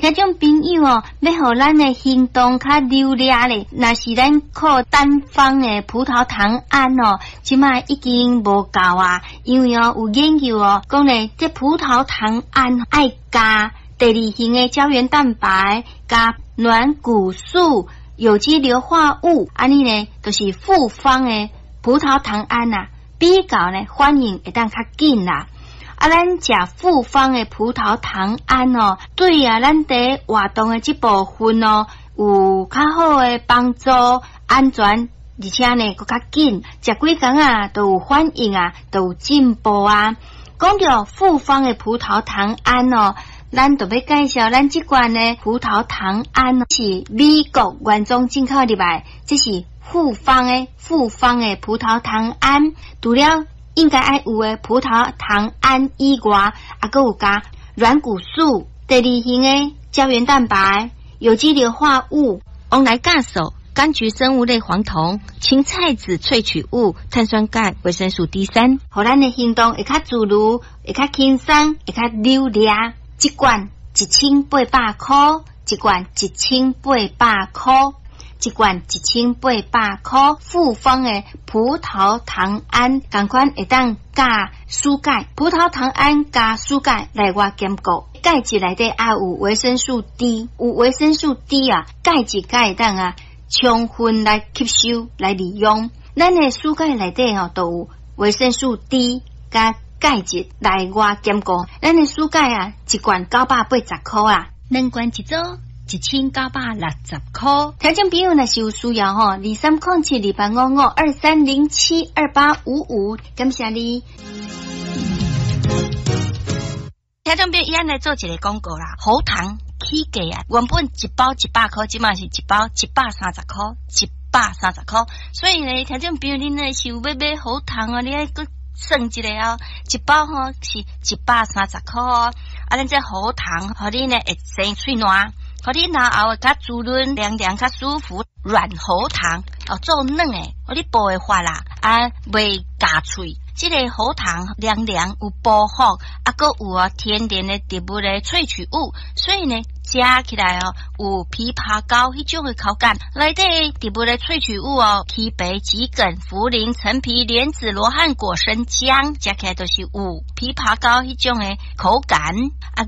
听众朋友哦，要互咱的行动较流利咧，若是咱靠单方的葡萄糖胺哦，即卖已经无够啊，因为哦有研究哦，讲咧这葡萄糖胺爱加第二型的胶原蛋白、加软骨素、有机硫化物，安尼呢就是复方的葡萄糖胺啊，比较呢反应会当较紧啦。咱食复方的葡萄糖胺哦，对啊，咱伫活动的这部分哦，有较好的帮助，安全，而且呢佫较紧，食几工啊，都有反应啊，都有进步啊。讲到复方的葡萄糖胺哦，咱就要介绍咱这款的葡萄糖胺是美国原装进口入来，这是复方的葡萄糖胺，除了应该爱有的葡萄糖胺以外，还有加软骨素、第二型的胶原蛋白、有机硫化物、翁来酵素、柑橘生物类黄酮、青菜籽萃取物、碳酸钙、维生素 D3， 互咱的行动会较自如，会较轻松，会较流利。一罐1800块，一罐1800块。一罐1800块，复方的葡萄糖胺，同款会当加蔬钙，葡萄糖胺加蔬钙来我兼顾。钙质内底也有维生素 D， 有维生素 D 啊，钙质才会当啊充分来吸收来利用。咱的蔬钙内底吼都有维生素 D 加钙质来我兼顾。咱的蔬钙啊，一罐980块啊，两罐一组。1960块，听众朋友若是有需要吼，2307285523072855，感谢你。听众朋友，伊安来做一个广告啦，喉糖起价啊，原本一包100块，即卖是一包130块，130块。所以呢，听众朋友，恁若是有要买喉糖哦，你爱搁算一个哦，一包吼是130块哦，咱这喉糖，互你呢会生喙烂。互你脑后会较滋润、凉凉、较舒服，软喉糖哦，做软诶，互你补诶法啦，袂夹喙。这个喉糖凉凉有保护，搁有天然的植物的萃取物，所以呢，食起来哦有枇杷膏迄种的口感。内底植物的萃取物哦，枇杷、桔梗、茯苓、陈皮、莲子、罗汉果、生姜，食起来都是有枇杷膏迄种的口感。